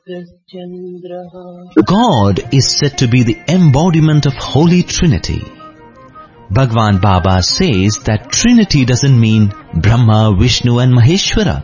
God is said to be the embodiment of Holy Trinity. Bhagwan Baba says that Trinity doesn't mean Brahma, Vishnu and Maheshwara.